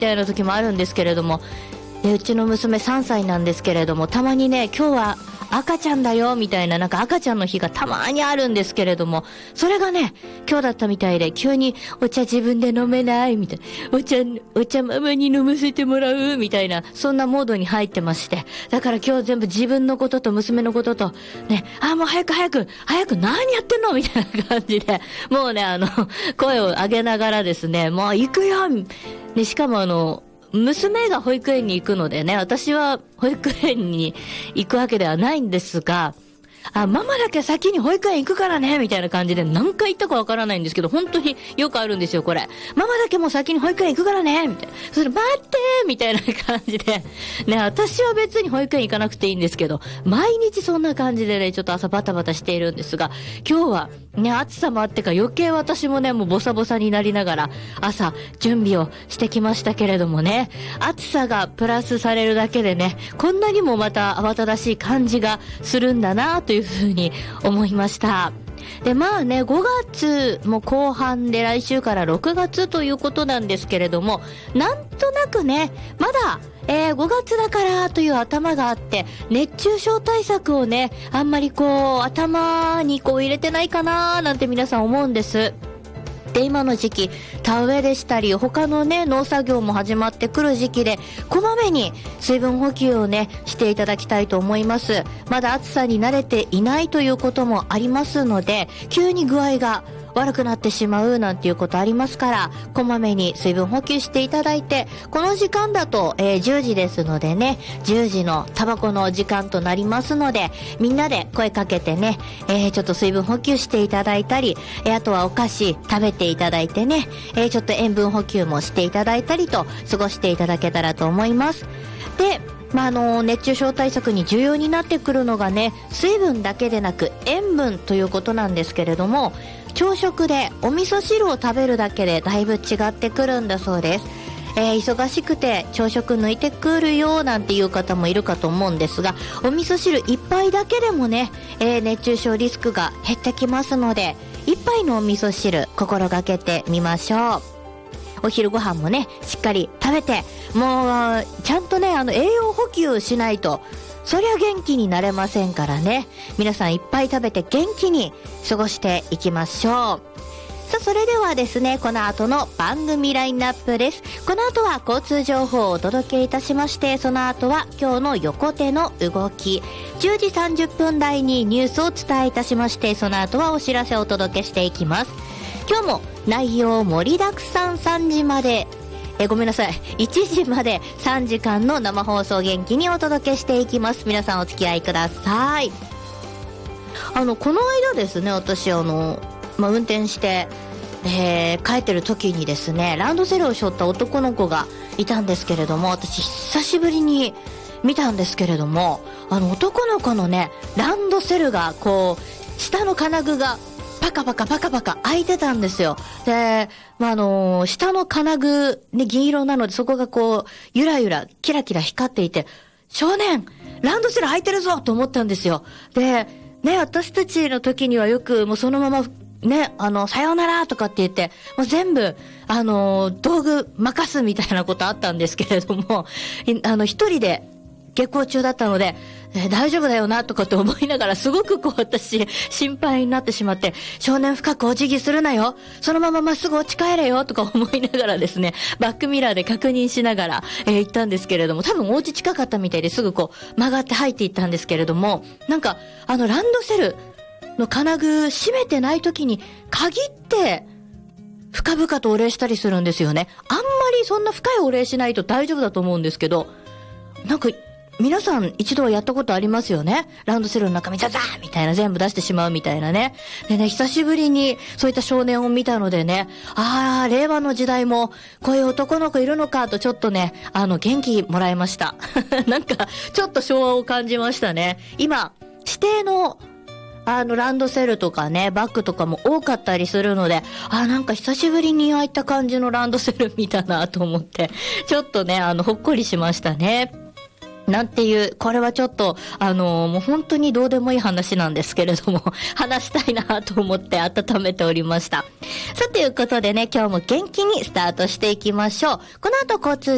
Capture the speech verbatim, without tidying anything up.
たいな時もあるんですけれども、でうちの娘さんさいなんですけれども、たまにね、今日は赤ちゃんだよみたいな、なんか赤ちゃんの日がたまにあるんですけれども、それがね今日だったみたいで、急にお茶自分で飲めないみたいな、お茶お茶ママに飲ませてもらうみたいな、そんなモードに入ってまして、だから今日全部自分のことと娘のこととね、あもう早く早く早く何やってんのみたいな感じで、もうねあの声を上げながらですね、もう行くよね、しかもあの娘が保育園に行くのでね、私は保育園に行くわけではないんですが、あ、ママだけ先に保育園行くからねみたいな感じで何回言ったかわからないんですけど、本当によくあるんですよこれ。ママだけもう先に保育園行くからねみたいな、それ待ってみたいな感じでね、私は別に保育園行かなくていいんですけど、毎日そんな感じでねちょっと朝バタバタしているんですが、今日はね暑さもあってか余計私もねもうボサボサになりながら朝準備をしてきましたけれどもね、暑さがプラスされるだけでね、こんなにもまた慌ただしい感じがするんだなというふうに思いました。でまあね、ごがつも後半で来週からろくがつということなんですけれども、なんとなくねまだえー、ごがつだからという頭があって、熱中症対策をねあんまりこう頭にこう入れてないかななんて皆さん思うんです。で今の時期田植えでしたり他のね農作業も始まってくる時期で、こまめに水分補給をねしていただきたいと思います。まだ暑さに慣れていないということもありますので、急に具合が悪くなってしまうなんていうことありますから、こまめに水分補給していただいて、この時間だと、えー、じゅうじですのでね、じゅうじのタバコの時間となりますので、みんなで声かけてね、えー、ちょっと水分補給していただいたり、えー、あとはお菓子食べていただいてね、えー、ちょっと塩分補給もしていただいたりと過ごしていただけたらと思います。でまあ、あの熱中症対策に重要になってくるのがね、水分だけでなく塩分ということなんですけれども、朝食でお味噌汁を食べるだけでだいぶ違ってくるんだそうです。えー、忙しくて朝食抜いてくるよなんていう方もいるかと思うんですが、お味噌汁一杯だけでもね、えー、熱中症リスクが減ってきますので、一杯のお味噌汁心がけてみましょう。お昼ご飯もねしっかり食べて、もうちゃんとねあの栄養補給しないとそりゃ元気になれませんからね、皆さんいっぱい食べて元気に過ごしていきましょう。さあそれではですね、この後の番組ラインナップです。この後は交通情報をお届けいたしまして、その後は今日の横手の動き、じゅうじさんじゅっぷん台にニュースをお伝えいたしまして、その後はお知らせをお届けしていきます。今日も内容盛りだくさん、さんじまでえごめんなさいいちじまでさんじかんの生放送元気にお届けしていきます。皆さんお付き合いください。あのこの間ですね、私あの、まあ、運転して、えー、帰ってる時にですね、ランドセルを背負った男の子がいたんですけれども、私久しぶりに見たんですけれども、あの男の子のねランドセルがこう下の金具がパカパカパカパカ開いてたんですよ。で、まあ、あのー、下の金具ね銀色なので、そこがこうゆらゆらキラキラ光っていて、少年ランドセル開いてるぞと思ったんですよ。でね、私たちの時にはよくもうそのままね、あのさようならとかって言ってもう全部あのー、道具任すみたいなことあったんですけれども、あの一人で下校中だったので、えー、大丈夫だよなとかって思いながら、すごくこう私心配になってしまって、少年深くお辞儀するなよ、そのまままっすぐ落ち帰れよとか思いながらですね、バックミラーで確認しながら、えー、行ったんですけれども、多分お家近かったみたいですぐこう曲がって入っていったんですけれども、なんかあのランドセルの金具閉めてない時に限って深々とお礼したりするんですよね。あんまりそんな深いお礼しないと大丈夫だと思うんですけど、なんか皆さん一度はやったことありますよね。ランドセルの中身ザザーみたいな全部出してしまうみたいなね。でね、久しぶりにそういった少年を見たのでね、あー、令和の時代もこういう男の子いるのかとちょっとね、あの元気もらいました。なんかちょっと昭和を感じましたね。今指定のあのランドセルとかねバッグとかも多かったりするので、あ、なんか久しぶりにああいった感じのランドセル見たなと思って、ちょっとねあのほっこりしましたね。なんていう、これはちょっとあのー、もう本当にどうでもいい話なんですけれども話したいなと思って温めておりました。さあということでね、今日も元気にスタートしていきましょう。この後交通